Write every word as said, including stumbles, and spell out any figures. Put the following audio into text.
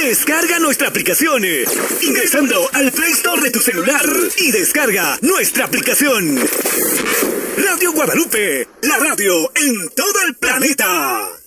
Descarga nuestra aplicación eh, ingresando al Play Store de tu celular y descarga nuestra aplicación. Radio Guadalupe, la radio en todo el planeta.